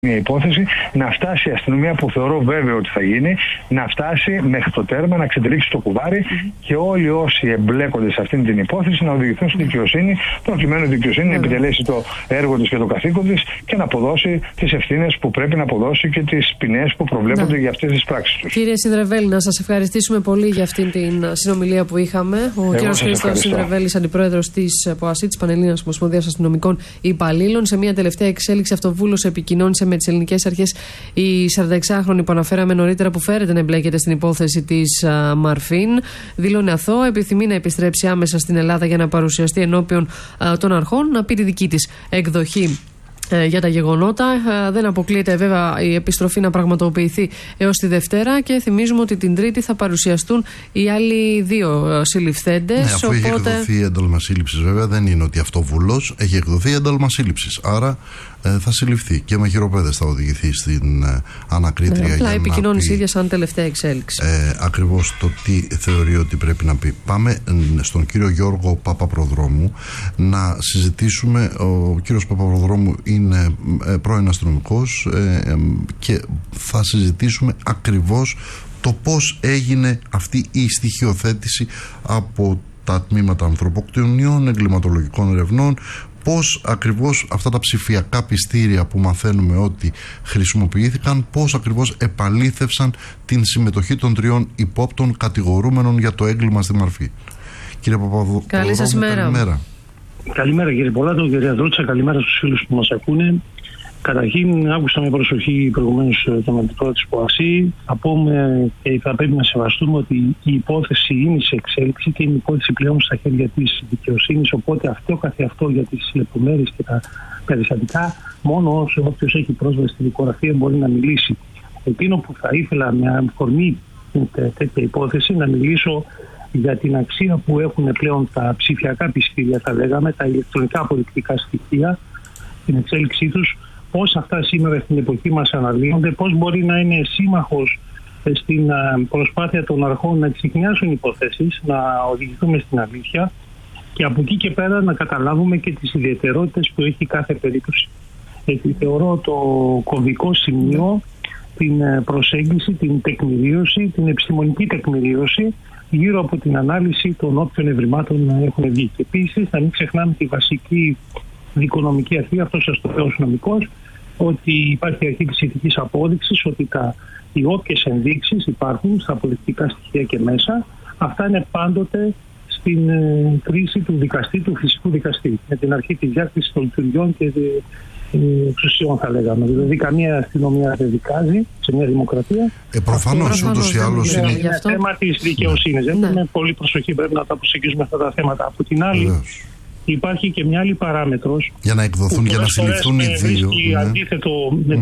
μια υπόθεση, να φτάσει η αστυνομία, που θεωρώ βέβαιο ότι θα γίνει, να φτάσει μέχρι το τέρμα, να ξετυλίξει το κουβάρι και όλοι όσοι εμπλέκονται σε αυτήν την υπόθεση να οδηγηθούν στη δικαιοσύνη, προκειμένου η δικαιοσύνη να επιτελέσει το έργο της και το καθήκον της και να αποδώσει τις ευθύνες που πρέπει να αποδώσει και τις ποινές που προβλέπονται για αυτές τις πράξεις τους. Κύριε Συνδρεβέλη, να σας ευχαριστήσουμε πολύ για αυτήν την συνομιλία που είχαμε. Ο κύριος Χρήστος Συνδρεβέλης, αντιπρόεδρος της ΠΟΑΣΥ, της Πανελλήνιας Ομοσπονδίας Αστυνομικών Υπαλλήλων. Σε μια τελευταία εξέλιξη, αυτοβούλος επικοινώνησε με τις ελληνικές αρχές η 46χρονη που αναφέραμε νωρίτερα, που φέρεται να εμπλέκεται στην υπόθεση της Μαρφίν. Δήλωνε αθώο, επιθυμεί να επιστρέψει άμεσα στην Ελλάδα για να παρουσιαστεί ενώπιον των αρχών, να πει τη δική της εκδοχή για τα γεγονότα. Δεν αποκλείεται βέβαια η επιστροφή να πραγματοποιηθεί έως τη Δευτέρα και θυμίζουμε ότι την Τρίτη θα παρουσιαστούν οι άλλοι δύο συλληφθέντες. Ναι, αφού έχει εκδοθεί ένταλμα σύλληψης, βέβαια δεν είναι ότι αυτοβουλός, έχει εκδοθεί ένταλμα σύλληψης. Άρα θα συλληφθεί και με χειροπέδες θα οδηγηθεί στην ανακρίτρια. Ναι, απλά επικοινώνησε ίδια σαν τελευταία εξέλιξη. Ακριβώς το τι θεωρεί ότι πρέπει να πει. Πάμε στον κύριο Γιώργο Παπαπροδρόμου να συζητήσουμε. Ο κύριος Παπαπροδρόμου είναι πρώην αστυνομικός και θα συζητήσουμε ακριβώς το πώς έγινε αυτή η στοιχειοθέτηση από τα τμήματα ανθρωποκτονιών, εγκληματολογικών ερευνών, πώς ακριβώς αυτά τα ψηφιακά πιστήρια που μαθαίνουμε ότι χρησιμοποιήθηκαν, πώς ακριβώς επαλήθευσαν την συμμετοχή των τριών υπόπτων κατηγορούμενων για το έγκλημα στη Μαρφή. Κύριε Παπαδόπουλο, καλή σας ημέρα. Καλημέρα κύριε Πολάτο, κύριε Δρότσα, καλημέρα στους φίλους που μας ακούνε. Καταρχήν, άκουσα με προσοχή προηγουμένως τον αντιπρόεδρο της ΠΟΑΣΥ. Θα πούμε και θα πρέπει να σεβαστούμε ότι η υπόθεση είναι σε εξέλιξη και είναι η υπόθεση πλέον στα χέρια της δικαιοσύνης. Οπότε αυτό καθεαυτό για τις λεπτομέρειες και τα περιστατικά, μόνο όποιος έχει πρόσβαση στη δικογραφία μπορεί να μιλήσει. Εκείνο που θα ήθελα με αφορμή τέτοια υπόθεση να μιλήσω για την αξία που έχουν πλέον τα ψηφιακά πιστήρια, θα λέγαμε, τα ηλεκτρονικά αποδεικτικά στοιχεία, την εξέλιξή τους. Πώς αυτά σήμερα στην εποχή μας αναλύονται, πώς μπορεί να είναι σύμμαχος στην προσπάθεια των αρχών να εξηχνιάσουν υποθέσεις, να οδηγηθούμε στην αλήθεια και από εκεί και πέρα να καταλάβουμε και τις ιδιαιτερότητες που έχει κάθε περίπτωση. Θεωρώ το κομβικό σημείο την προσέγγιση, την τεκμηρίωση, την επιστημονική τεκμηρίωση γύρω από την ανάλυση των όποιων ευρημάτων έχουν βγει. Και επίσης να μην ξεχνάμε τη βασική δικονομική αρχή, αυτό σας το λέω ως νομικός, ότι υπάρχει αρχή της ηθικής απόδειξης, ότι οι όποιες ενδείξεις υπάρχουν στα αποδεικτικά στοιχεία και μέσα, αυτά είναι πάντοτε στην κρίση του δικαστή, του φυσικού δικαστή, με την αρχή της διάκρισης των λειτουργιών και εξουσιών, θα λέγαμε. Δηλαδή, καμία αστυνομία δεν δικάζει σε μια δημοκρατία. Προφανώς, ούτως ή άλλως είναι θέμα της δικαιοσύνης. Με πολύ προσοχή πρέπει να τα προσεγγίσουμε αυτά τα θέματα. Από την άλλη, υπάρχει και μια άλλη παράμετρος για να εκδοθούν, για να συλληφθούν οι δύο. Αντίθετο με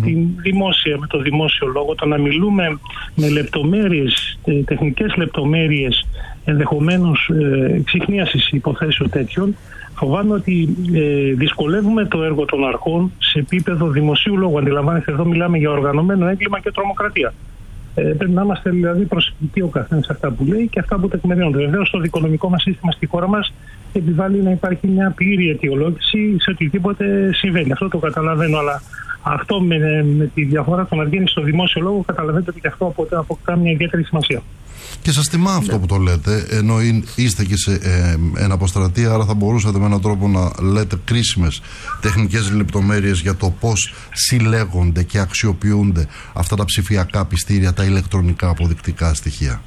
με το δημόσιο λόγο, το να μιλούμε με λεπτομέρειες, τεχνικές λεπτομέρειες, ενδεχομένως εξιχνίασης υποθέσεων τέτοιων, φοβάμαι ότι δυσκολεύουμε το έργο των αρχών σε επίπεδο δημοσίου λόγου. Αντιλαμβάνεστε, εδώ μιλάμε για οργανωμένο έγκλημα και τρομοκρατία. Πρέπει να είμαστε δηλαδή προσεκτικοί ο καθένας σε αυτά που λέει και αυτά που τεκμηριώνονται. Βεβαίως, το δικονομικό μας σύστημα στη χώρα μας επιβάλλει να υπάρχει μια πλήρη αιτιολόγηση σε οτιδήποτε συμβαίνει. Αυτό το καταλαβαίνω, αλλά αυτό με τη διαφορά των αργένει στο δημόσιο λόγο, καταλαβαίνετε ότι και αυτό αποκτά μια ιδιαίτερη σημασία. Και σας τιμά αυτό που το λέτε, ενώ είστε και σε εναποστρατεία, άρα θα μπορούσατε με έναν τρόπο να λέτε κρίσιμες τεχνικές λεπτομέρειες για το πώς συλλέγονται και αξιοποιούνται αυτά τα ψηφιακά πιστήρια, τα ηλεκτρονικά αποδεικτικά στοιχεία.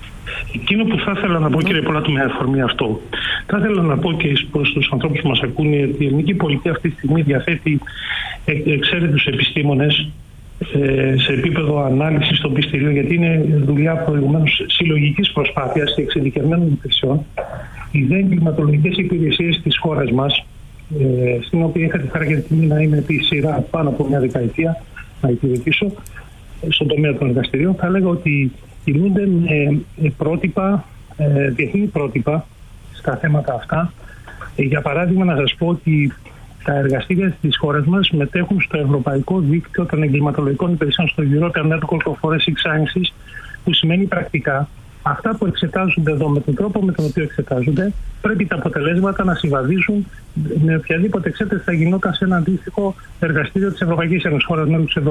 Εκείνο που θα ήθελα να πω, κύριε Πολάτου, με αφορμή αυτό, θα ήθελα να πω και προς τους ανθρώπους που μας ακούνε ότι η ελληνική πολιτεία αυτή τη στιγμή διαθέτει εξαίρετους επιστήμονες σε επίπεδο ανάλυσης των πιστηρίων, γιατί είναι δουλειά προηγουμένως συλλογικής προσπάθειας και εξειδικευμένων υπηρεσιών. Οι δε εγκληματολογικές υπηρεσίες της χώρας μας, στην οποία είχα τη χαρά και την τιμή να είμαι επί σειρά πάνω από μια δεκαετία, να υπηρετήσω στον τομέα των εργαστηρίων, θα λέγω ότι κινούνται με πρότυπα, διεθνή πρότυπα στα θέματα αυτά. Για παράδειγμα, να σας πω ότι τα εργαστήρια της χώρας μας μετέχουν στο Ευρωπαϊκό Δίκτυο των Εγκληματολογικών Υπηρεσιών, στο European Network of Forensic Sciences, που σημαίνει πρακτικά αυτά που εξετάζονται εδώ με τον τρόπο με τον οποίο εξετάζονται, πρέπει τα αποτελέσματα να συμβαδίζουν με οποιαδήποτε εξέταση θα γινόταν σε ένα αντίστοιχο εργαστήριο της Ευρωπαϊκής Ένωσης, χώρας μέλους εδώ.